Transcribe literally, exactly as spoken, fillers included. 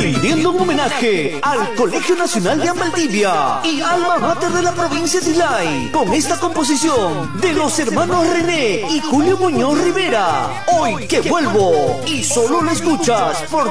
rindiendo un homenaje al Colegio Nacional de Valdivia y alma mater de la provincia de Islay, con esta composición de los hermanos René y Julio Muñoz Rivera. Hoy que vuelvo, y solo lo escuchas por